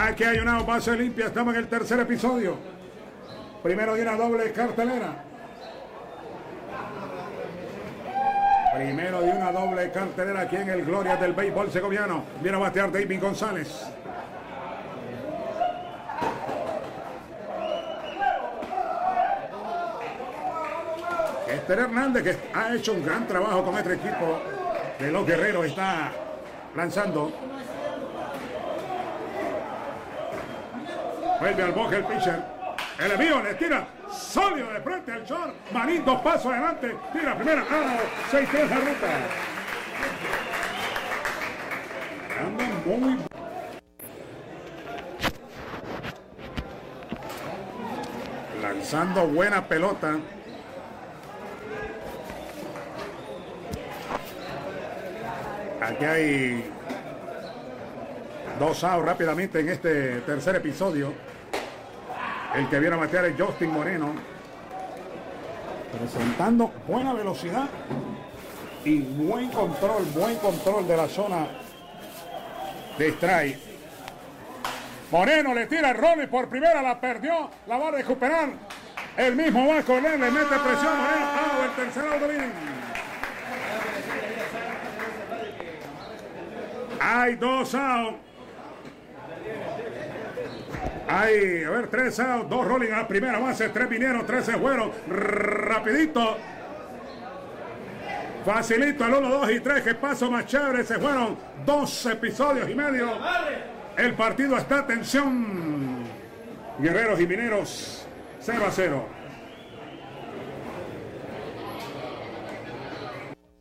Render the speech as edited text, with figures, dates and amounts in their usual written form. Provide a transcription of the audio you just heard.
Aquí hay una base limpia. Estamos en el tercer episodio. Primero de una doble cartelera. Primero de una doble cartelera aquí en el Gloria del Béisbol Segoviano. Viene a batear David González. Esther Hernández, que ha hecho un gran trabajo con este equipo de los Guerreros, está lanzando. Vuelve al boje el pitcher. El envío le tira sólido de frente al short. Marín, 2 pasos adelante. Tira primera. 6-3 la ruta. Andan muy. Lanzando buena pelota. Aquí hay 2 outs rápidamente en este tercer episodio. El que viene a batear es Justin Moreno, presentando buena velocidad y buen control de la zona de strike. Moreno le tira el rol y por primera la perdió, la va a recuperar. El mismo va a correr, le mete presión. Moreno, el tercer out de inning. Hay 2 outs. Hay, 3 outs, 2 rolling a primera base, 3 vinieron, 3 se fueron. Rapidito. Facilito el 1, 2 y 3. Que paso más chévere. Se fueron 2 episodios y medio. El partido está a tensión. Guerreros y Mineros 0-0.